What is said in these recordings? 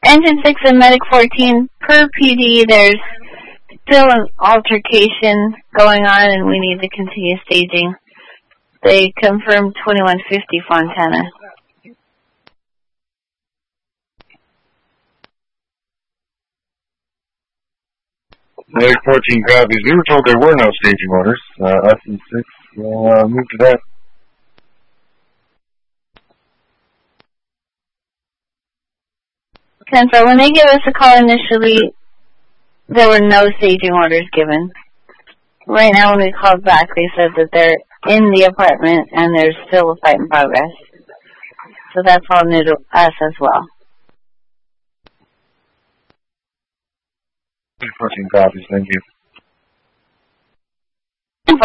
Engine 6 and Medic 14, per PD, there's still an altercation going on and we need to continue staging. They confirmed 2150 Fontana. Medic 14 copies. We were told there were no staging orders. SE6 will move to that. 10-4, when they gave us a call initially, there were no staging orders given. Right now when we called back, they said that they're in the apartment and there's still a fight in progress. So that's all new to us as well. 14 copies, thank you. 10-4.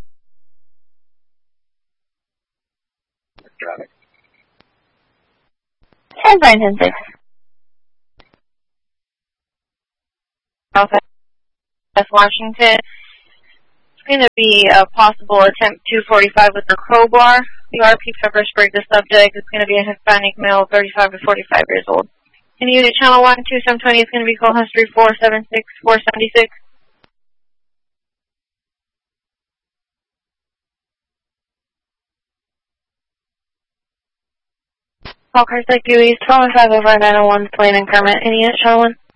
Got it. 10-5-10-6. Southwest Washington. It's going to be a possible attempt 245 with the crowbar. The RP pepper sprayed the subject. It's going to be a Hispanic male, 35 to 45 years old. Can you unit channel 1, 2720 is going to be call history 476-476. Call car site Dewey's 12-5 over 901 Plain and Kermit. Any unit channel 1?